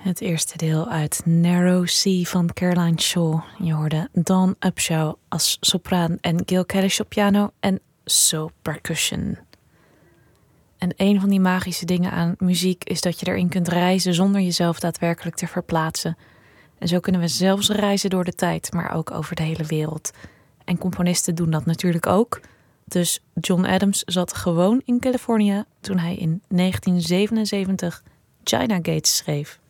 Het eerste deel uit Narrow Sea van Caroline Shaw. Je hoorde Dawn Upshaw als sopraan en Gil Kadish op piano en So percussion. En een van die magische dingen aan muziek is dat je erin kunt reizen zonder jezelf daadwerkelijk te verplaatsen. En zo kunnen we zelfs reizen door de tijd, maar ook over de hele wereld. En componisten doen dat natuurlijk ook. Dus John Adams zat gewoon in Californië toen hij in 1977 China Gates schreef.